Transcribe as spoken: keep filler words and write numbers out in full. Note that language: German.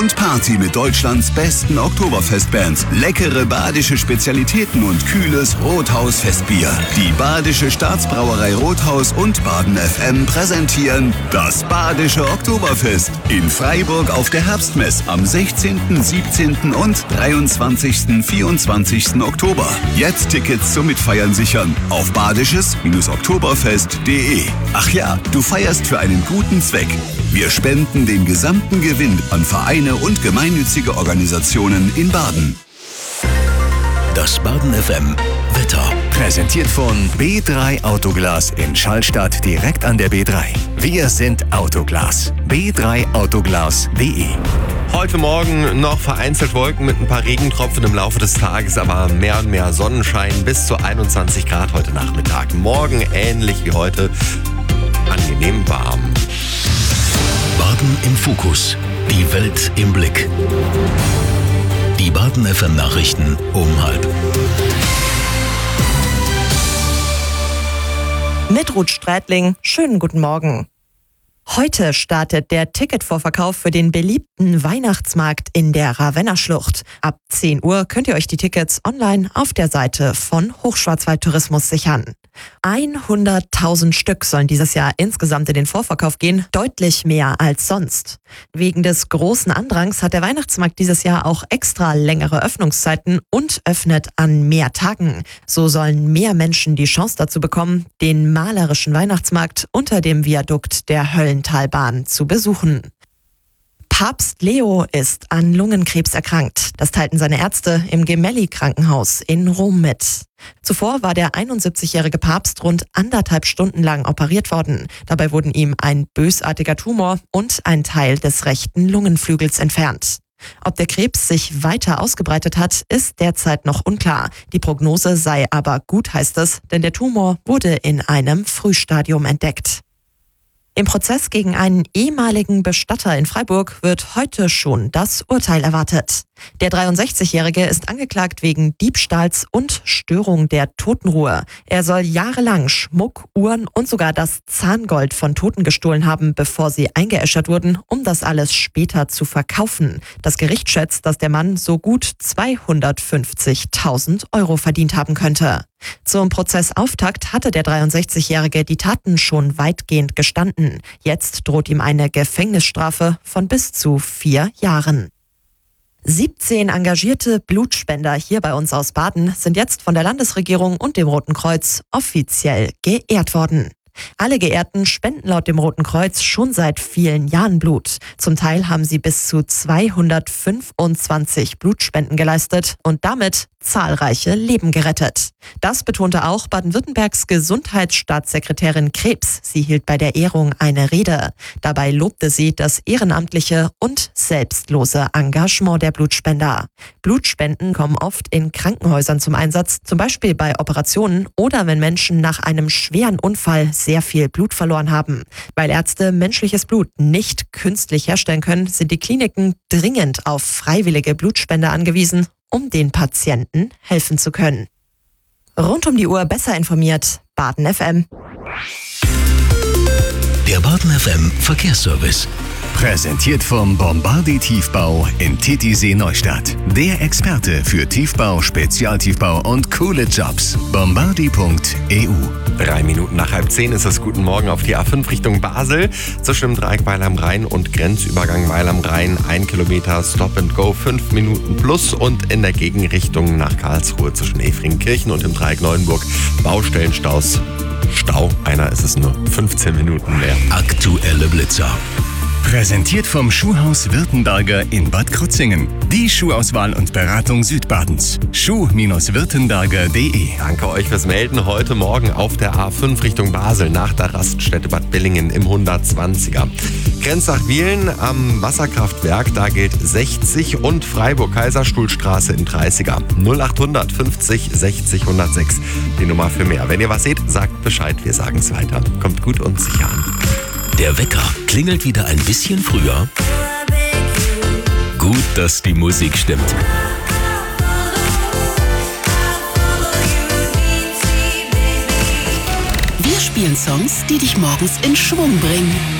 Und Party mit Deutschlands besten Oktoberfestbands, leckere badische Spezialitäten und kühles Rothaus-Festbier. Die Badische Staatsbrauerei Rothaus und Baden F M präsentieren das Badische Oktoberfest in Freiburg auf der Herbstmess am sechzehnten, siebzehnten und dreiundzwanzigsten, vierundzwanzigsten Oktober. Jetzt Tickets zum Mitfeiern sichern auf badisches Oktoberfest punkt de. Ach ja, du feierst für einen guten Zweck. Wir spenden den gesamten Gewinn an Vereine und gemeinnützige Organisationen in Baden. Das Baden F M Wetter. Präsentiert von B drei Autoglas in Schallstadt direkt an der B drei. Wir sind Autoglas. b drei autoglas punkt de. Heute Morgen noch vereinzelt Wolken mit ein paar Regentropfen im Laufe des Tages, aber mehr und mehr Sonnenschein bis zu einundzwanzig Grad heute Nachmittag. Morgen ähnlich wie heute, angenehm warm. Baden im Fokus. Die Welt im Blick. Die Baden F M Nachrichten um halb. Mit Ruth Strätling, schönen guten Morgen. Heute startet der Ticketvorverkauf für den beliebten Weihnachtsmarkt in der Ravenna-Schlucht. Ab zehn Uhr könnt ihr euch die Tickets online auf der Seite von Hochschwarzwald Tourismus sichern. hunderttausend Stück sollen dieses Jahr insgesamt in den Vorverkauf gehen, deutlich mehr als sonst. Wegen des großen Andrangs hat der Weihnachtsmarkt dieses Jahr auch extra längere Öffnungszeiten und öffnet an mehr Tagen. So sollen mehr Menschen die Chance dazu bekommen, den malerischen Weihnachtsmarkt unter dem Viadukt der Höllentalbahn zu besuchen. Papst Leo ist an Lungenkrebs erkrankt. Das teilten seine Ärzte im Gemelli-Krankenhaus in Rom mit. Zuvor war der einundsiebzigjährige Papst rund anderthalb Stunden lang operiert worden. Dabei wurden ihm ein bösartiger Tumor und ein Teil des rechten Lungenflügels entfernt. Ob der Krebs sich weiter ausgebreitet hat, ist derzeit noch unklar. Die Prognose sei aber gut, heißt es, denn der Tumor wurde in einem Frühstadium entdeckt. Im Prozess gegen einen ehemaligen Bestatter in Freiburg wird heute schon das Urteil erwartet. Der dreiundsechzigjährige ist angeklagt wegen Diebstahls und Störung der Totenruhe. Er soll jahrelang Schmuck, Uhren und sogar das Zahngold von Toten gestohlen haben, bevor sie eingeäschert wurden, um das alles später zu verkaufen. Das Gericht schätzt, dass der Mann so gut zweihundertfünfzigtausend Euro verdient haben könnte. Zum Prozessauftakt hatte der dreiundsechzigjährige die Taten schon weitgehend gestanden. Jetzt droht ihm eine Gefängnisstrafe von bis zu vier Jahren. siebzehn engagierte Blutspender hier bei uns aus Baden sind jetzt von der Landesregierung und dem Roten Kreuz offiziell geehrt worden. Alle Geehrten spenden laut dem Roten Kreuz schon seit vielen Jahren Blut. Zum Teil haben sie bis zu zweihundertfünfundzwanzig Blutspenden geleistet und damit zahlreiche Leben gerettet. Das betonte auch Baden-Württembergs Gesundheitsstaatssekretärin Krebs. Sie hielt bei der Ehrung eine Rede. Dabei lobte sie das ehrenamtliche und selbstlose Engagement der Blutspender. Blutspenden kommen oft in Krankenhäusern zum Einsatz, zum Beispiel bei Operationen oder wenn Menschen nach einem schweren Unfall sehr viel Blut verloren haben. Weil Ärzte menschliches Blut nicht künstlich herstellen können, sind die Kliniken dringend auf freiwillige Blutspender angewiesen, um den Patienten helfen zu können. Rund um die Uhr besser informiert, Baden F M. Der Baden F M Verkehrsservice. Präsentiert vom Bombardi Tiefbau in Titisee Neustadt. Der Experte für Tiefbau, Spezialtiefbau und coole Jobs. bombardi punkt e u. Drei Minuten nach halb zehn ist es. Guten Morgen auf die A fünf Richtung Basel. Zwischen dem Dreieck Weil am Rhein und Grenzübergang Weil am Rhein. Ein Kilometer Stop and Go, fünf Minuten plus. Und in der Gegenrichtung nach Karlsruhe zwischen Efringkirchen und dem Dreieck Neuenburg Baustellenstaus. Stau, einer ist es nur, fünfzehn Minuten mehr. Aktuelle Blitzer. Präsentiert vom Schuhhaus Württemberger in Bad Krozingen. Die Schuhauswahl und Beratung Südbadens. schuh württemberger punkt de. Danke euch fürs Melden. Heute Morgen auf der A fünf Richtung Basel nach der Raststätte Bad Billingen im hundertzwanziger. Grenzach-Wiehlen am Wasserkraftwerk, da gilt sechzig und Freiburg-Kaiserstuhlstraße im dreißiger. null achthundert fünfzig sechzig hundertsechs. Die Nummer für mehr. Wenn ihr was seht, sagt Bescheid. Wir sagen es weiter. Kommt gut und sicher an. Der Wecker klingelt wieder ein bisschen früher. Gut, dass die Musik stimmt. Wir spielen Songs, die dich morgens in Schwung bringen.